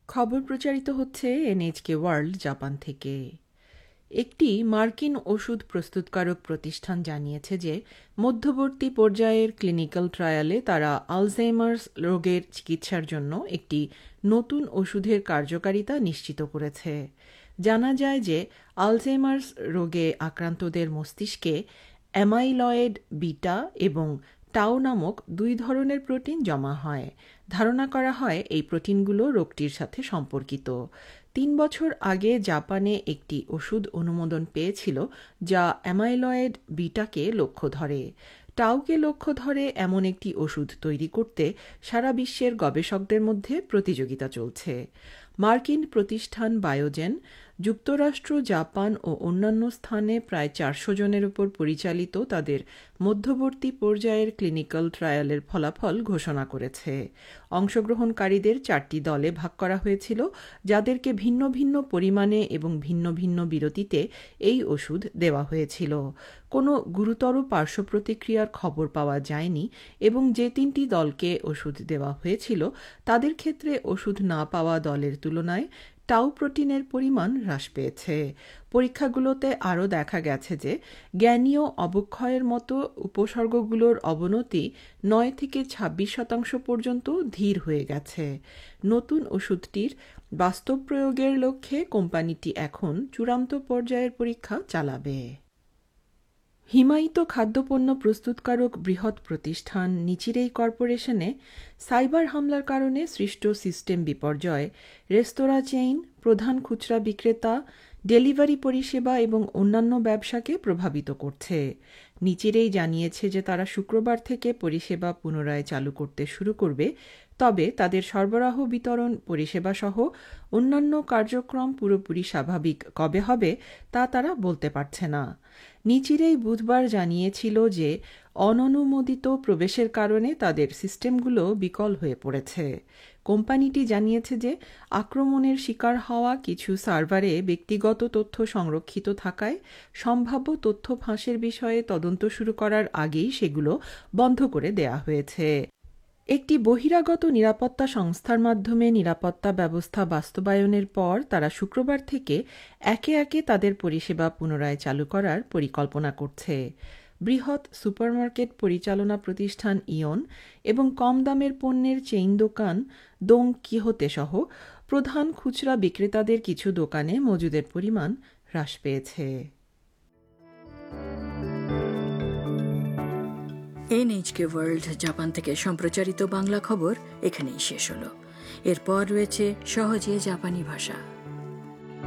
খবর প্রচারিত হচ্ছে এনএইচকে ওয়ার্ল্ড জাপান থেকে। একটি মার্কিন ওষুধ প্রস্তুতকারক প্রতিষ্ঠান জানিয়েছে যে মধ্যবর্তী পর্যায়ের ক্লিনিক্যাল ট্রায়ালে তারা আলঝেইমার্স রোগের চিকিৎসার জন্য একটি নতুন ওষুধের কার্যকারিতা নিশ্চিত করেছে। জানা যায় যে আলঝেইমার্স রোগে আক্রান্তদের মস্তিষ্কে অ্যামাইলয়েড বিটা এবং টাউ নামক দুই ধরনের প্রোটিন জমা হয়। ধারণা করা হয় এই প্রোটিনগুলো রোগটির সাথে সম্পর্কিত। ৩ বছর আগে জাপানে একটি ওষুধ অনুমোদন পেয়েছিল যা অ্যামাইলয়েড বিটাকে লক্ষ্য ধরে। টাউকে লক্ষ্য ধরে এমন একটি ওষুধ তৈরি করতে সারা বিশ্বের গবেষকদের মধ্যে প্রতিযোগিতা চলছে। মার্কিন প্রতিষ্ঠান বায়োজেন যুক্তরাষ্ট্র, জাপান ও অন্যান্য স্থানে প্রায় ৪০০ জনের উপর পরিচালিত তাদের মধ্যবর্তী পর্যায়ের ক্লিনিক্যাল ট্রায়ালের ফলাফল ঘোষণা করেছে। অংশগ্রহণকারীদের ৪টি দলে ভাগ করা হয়েছিল, যাদেরকে ভিন্ন ভিন্ন পরিমাণে এবং ভিন্ন ভিন্ন বিরতিতে এই ওষুধ দেওয়া হয়েছিল। কোনো গুরুতর পার্শ্ব প্রতিক্রিয়ার খবর পাওয়া যায়নি এবং যে ৩টি দলকে ওষুধ দেওয়া হয়েছিল তাদের ক্ষেত্রে ওষুধ না পাওয়া দলের তুলনায় টাউ প্রোটিনের পরিমাণ হ্রাস পেয়েছে। পরীক্ষাগুলোতে আরও দেখা গেছে যে জ্ঞানীয় অবক্ষয়ের মতো উপসর্গগুলোর অবনতি ৯ থেকে ২৬% পর্যন্ত ধীর হয়ে গেছে। নতুন ওষুধটির বাস্তব প্রয়োগের লক্ষ্যে কোম্পানিটি এখন চূড়ান্ত পর্যায়ের পরীক্ষা চালাবে। হিমায়িত খাদ্যপণ্য প্রস্তুতকারক বৃহৎ প্রতিষ্ঠান নিচিরেই কর্পোরেশনে সাইবার হামলার কারণে সৃষ্ট সিস্টেম বিপর্যয় রেস্তোরাঁ চেইন, প্রধান খুচরা বিক্রেতা, ডেলিভারি পরিষেবা এবং অন্যান্য ব্যবসাকে প্রভাবিত করছে। নিচিরেই জানিয়েছে যে তারা শুক্রবার থেকে পরিষেবা পুনরায় চালু করতে শুরু করবে, তবে তাদের সরবরাহ, বিতরণ, পরিষেবা সহ অন্যান্য কার্যক্রম পুরোপুরি স্বাভাবিক কবে হবে তা তারা বলতে পারছে না। নিচিরেই বুধবার জানিয়েছিল যে অননুমোদিত প্রবেশের কারণে তাদের সিস্টেমগুলো বিকল হয়ে পড়েছে। কোম্পানিটি জানিয়েছে যে আক্রমণের শিকার হওয়া কিছু সার্ভারে ব্যক্তিগত তথ্য সংরক্ষিত থাকায় সম্ভাব্য তথ্য ফাঁসের বিষয়ে তদন্ত শুরু করার আগেই সেগুলো বন্ধ করে দেয়া হয়েছে। একটি বহিরাগত নিরাপত্তা সংস্থার মাধ্যমে নিরাপত্তা ব্যবস্থা বাস্তবায়নের পর তারা শুক্রবার থেকে একে একে তাদের পরিষেবা পুনরায় চালু করার পরিকল্পনা করছে। বৃহৎ সুপারমার্কেট পরিচালনা প্রতিষ্ঠান ইয়ন এবং কম দামের পণ্যের চেইন দোকান দোং কিহোতে সহ প্রধান খুচরা বিক্রেতাদের কিছু দোকানে মজুদের পরিমাণ হ্রাস পেয়েছে। এনএইচকে ওয়ার্ল্ড জাপান থেকে সম্প্রচারিত বাংলা খবর এখানেই শেষ হলো। এরপর রয়েছে সহজে জাপানি ভাষা।